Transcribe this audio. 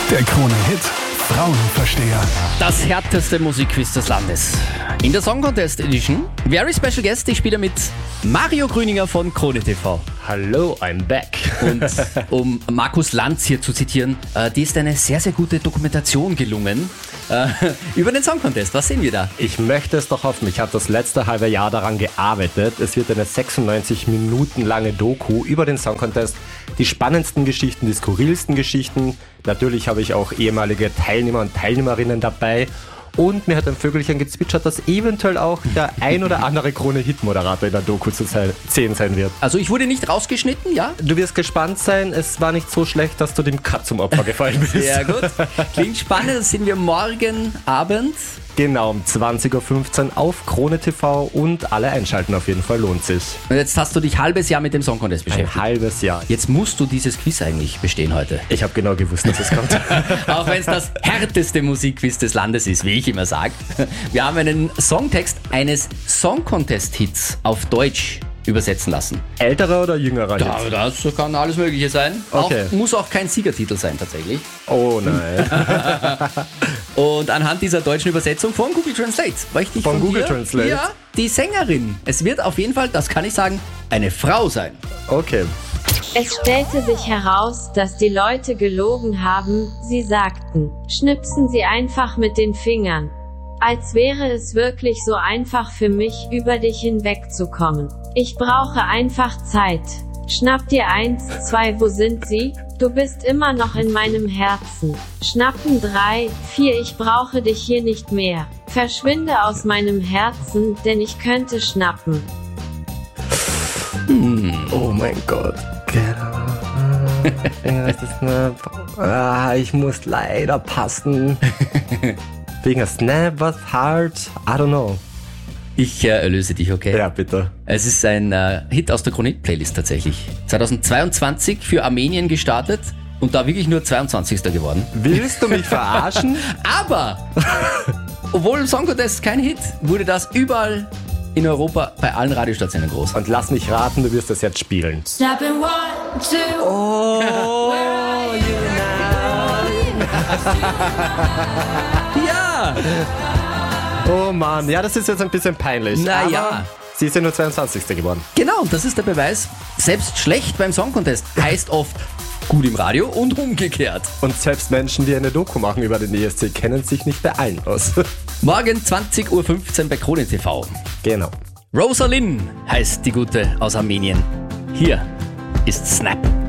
Der Krone-Hit Frauenversteher. Das härteste Musikquiz des Landes. In der Song Contest Edition, very special guest, ich spiele mit Mario Grüninger von Krone TV. Hallo, I'm back. Und um Markus Lanz hier zu zitieren, dir ist eine sehr, sehr gute Dokumentation gelungen über den Song Contest. Was sehen wir da? Ich möchte es doch hoffen. Ich habe das letzte halbe Jahr daran gearbeitet. Es wird eine 96 Minuten lange Doku über den Song Contest. Die spannendsten Geschichten, die skurrilsten Geschichten. Natürlich habe ich auch ehemalige Teilnehmer und Teilnehmerinnen dabei. Und mir hat ein Vögelchen gezwitschert, dass eventuell auch der ein oder andere Krone-Hit-Moderator in der Doku zu sehen sein wird. Also ich wurde nicht rausgeschnitten, ja? Du wirst gespannt sein. Es war nicht so schlecht, dass du dem Cut zum Opfer gefallen bist. Sehr gut. Klingt spannend. Das sind wir morgen Abend. Genau, um 20.15 Uhr auf Krone TV und alle einschalten, auf jeden Fall, lohnt sich. Und jetzt hast du dich halbes Jahr mit dem Song Contest beschäftigt. Ein halbes Jahr. Jetzt musst du dieses Quiz eigentlich bestehen heute. Ich habe genau gewusst, dass es kommt. Auch wenn es das härteste Musikquiz des Landes ist, wie ich immer sage. Wir haben einen Songtext eines Song Contest Hits auf Deutsch übersetzen lassen. Älterer oder jüngerer Hit? Das kann alles Mögliche sein. Okay. Muss auch kein Siegertitel sein tatsächlich. Oh nein. Und anhand dieser deutschen Übersetzung von Google Translate möchte ich Von Google dir, Translate? Ja, die Sängerin. Es wird auf jeden Fall, das kann ich sagen, eine Frau sein. Okay. Es stellte sich heraus, dass die Leute gelogen haben. Sie sagten, schnipsen Sie einfach mit den Fingern. Als wäre es wirklich so einfach für mich, über dich hinwegzukommen. Ich brauche einfach Zeit. Schnapp dir 1, 2, wo sind sie? Du bist immer noch in meinem Herzen. Schnappen 3, 4, ich brauche dich hier nicht mehr. Verschwinde aus meinem Herzen, denn ich könnte schnappen. Oh mein Gott. Ich muss leider passen. Wegen Snap, was hard? I don't know. Ich erlöse dich, okay? Ja, bitte. Es ist ein Hit aus der Chronit-Playlist tatsächlich. 2022 für Armenien gestartet und da wirklich nur 22. geworden. Willst du mich verarschen? Aber, obwohl Song Contest kein Hit, wurde das überall in Europa bei allen Radiostationen groß. Und lass mich raten, du wirst das jetzt spielen. Snapping 1, 2. Oh, Ja! oh Mann, ja, das ist jetzt ein bisschen peinlich. Naja. Aber sie ist ja nur 22. geworden. Genau, und das ist der Beweis. Selbst schlecht beim Song Contest heißt oft gut im Radio und umgekehrt. Und selbst Menschen, die eine Doku machen über den ESC, kennen sich nicht bei allen aus. Morgen 20.15 Uhr bei Krone TV. Genau. Rosalind heißt die Gute aus Armenien. Hier ist Snap.